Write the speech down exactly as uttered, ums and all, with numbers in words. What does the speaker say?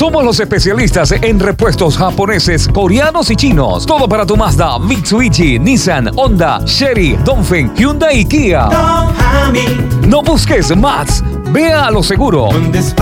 Somos los especialistas en repuestos japoneses, coreanos y chinos. Todo para tu Mazda, Mitsubishi, Nissan, Honda, Chery, Dongfeng, Hyundai y Kia. No busques más. Vea a lo seguro.